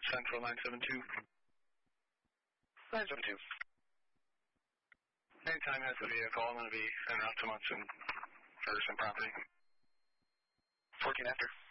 Central 972. 972. Anytime has the vehicle, I'm going to be en route to Munson for some property. 14 after.